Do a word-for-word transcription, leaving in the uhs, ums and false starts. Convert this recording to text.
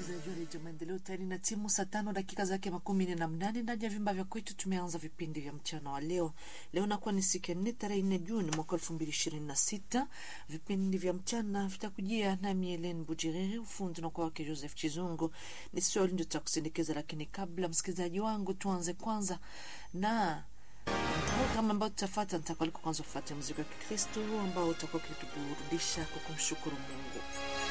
msikilizaji wa Radio Maendeleo, tayari na timu saa tano dakika zake makumi nne na mnane ndani ya vyumba vya kwetu. Tumeanza vipindi vya mchana wa leo. Leo nakuwa ni siku ya nne tarehe nne Juni mwaka elfu mbili ishirini na sita. Vipindi vya mchana vitakujia na Mielen Bujirere, ufundi na kwa wake Joseph Chizungu. Ni swali ndio tutakusindikeza, lakini kabla msikilizaji wangu tuanze kwanza na kama ambao tutafuata. Nitakualika kwanza kufuata muziki wa Kikristo ambao utakuwa ukituburudisha kwa kumshukuru Mungu.